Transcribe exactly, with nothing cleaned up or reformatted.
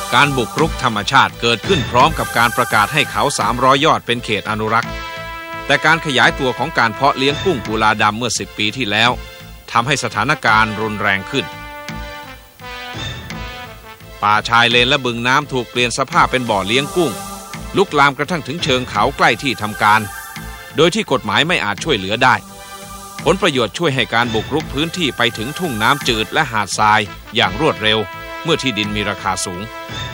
การบุกรุกธรรมชาติเกิดขึ้นพร้อมกับการประกาศให้เขาสามร้อยยอดเป็นเขตอนุรักษ์แต่การขยายตัวของการเพาะเลี้ยงกุ้งกุลาดำเมื่อสิบปีที่แล้วทำให้สถานการณ์รุนแรงขึ้นป่าชายเลนและบึงน้ำถูกเปลี่ยนสภาพเป็นบ่อเลี้ยงกุ้งลุกลามกระทั่งถึงเชิงเขาใกล้ที่ทำการโดยที่กฎหมายไม่อาจช่วยเหลือได้ผลประโยชน์ช่วยให้การบุกรุกพื้นที่ไปถึงทุ่งน้ำจืดและหาดทรายอย่างรวดเร็วเมื่อที่ดินมีราคาสูง